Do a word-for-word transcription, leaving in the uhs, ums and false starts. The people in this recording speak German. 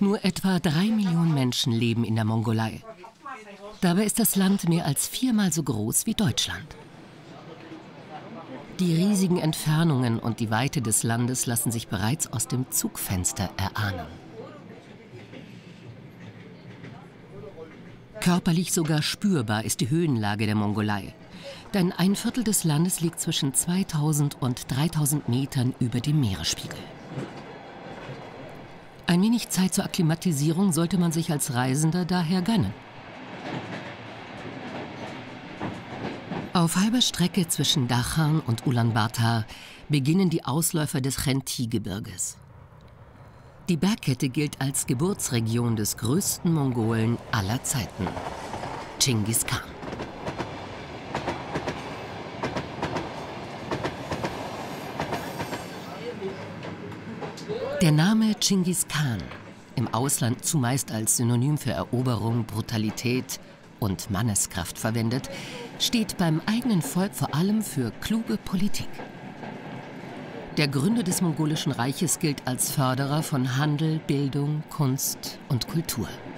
Nur etwa drei Millionen Menschen leben in der Mongolei. Dabei ist das Land mehr als viermal so groß wie Deutschland. Die riesigen Entfernungen und die Weite des Landes lassen sich bereits aus dem Zugfenster erahnen. Körperlich sogar spürbar ist die Höhenlage der Mongolei. Denn ein Viertel des Landes liegt zwischen zweitausend und dreitausend Metern über dem Meeresspiegel. Ein wenig Zeit zur Akklimatisierung sollte man sich als Reisender daher gönnen. Auf halber Strecke zwischen Dachan und Ulaanbaatar beginnen die Ausläufer des Khenti-Gebirges. Die Bergkette gilt als Geburtsregion des größten Mongolen aller Zeiten, Dschingis Khan. Der Name Dschingis Khan, im Ausland zumeist als Synonym für Eroberung, Brutalität und Manneskraft verwendet, steht beim eigenen Volk vor allem für kluge Politik. Der Gründer des mongolischen Reiches gilt als Förderer von Handel, Bildung, Kunst und Kultur.